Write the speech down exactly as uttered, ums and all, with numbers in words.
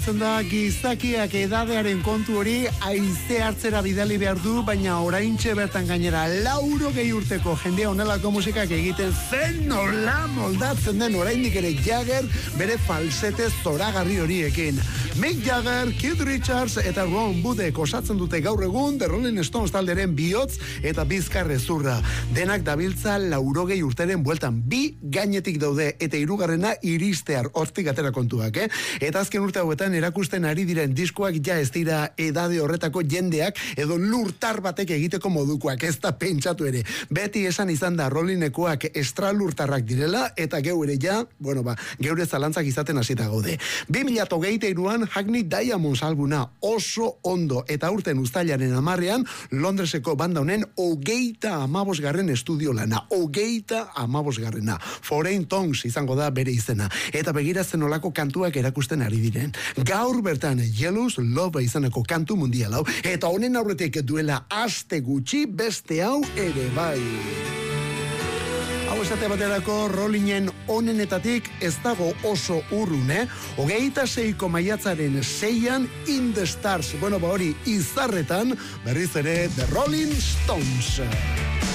Da gizakiak edadearen kontu hori haize hartzera bidali behar du, baina oraintxe bertan gainera lauro gehi urteko jendea honelako musikak egiten zen nola moldatzen den oraindik ere Jagger bere falsete zoragarri horiekin. Mick Jagger, Keith Richards eta Ron Woodek osatzen dute gaur egun The Rolling Stones talderen bihotz eta bizkarrezurra. Denak dabiltza lauro gehi urteren bueltan, bi gainetik daude eta hirugarrena iristear hortik atera kontuak, eh? Eta azken urte hauetan erakusten ari diren diskoak ja ez dira edade horretako jendeak edo lurtar batek egiteko modukoak, ez da pentsatu ere. Beti esan izan da Rollingekoak estralurtarrak direla eta geu ere ja, bueno ba, geure zalantzak izaten hasita gaude. bi mila hogeita hiruan Hackney Diamonds albuna oso ondo eta urten uztailaren hamarrean Londreseko banda honen hogeita hamabosgarren estudio lana, hogeita hamabosgarrena. Foreign Tongues izango da bere izena. Eta begiratzen olako kantuak erakusten ari diren. Gaur bertan Jealous Love izaneko kantu mundial hau, eta honen aurretik duela aste gutxi beste hau ere bai. Hau esate baterako Rollingen onenetatik ez dago oso urrun, eh? Hogeita seiko maiatzaren seian In the Stars. Bueno, ba hori izarretan berriz ere The Rolling Stones.